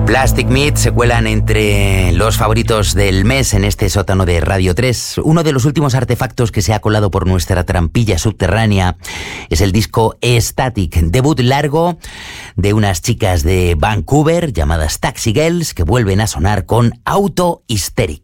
Plastic Meat se cuelan entre los favoritos del mes en este sótano de Radio 3. Uno de los últimos artefactos que se ha colado por nuestra trampilla subterránea es el disco Static, debut largo de unas chicas de Vancouver llamadas Taxi Girls, que vuelven a sonar con Auto Hysteric.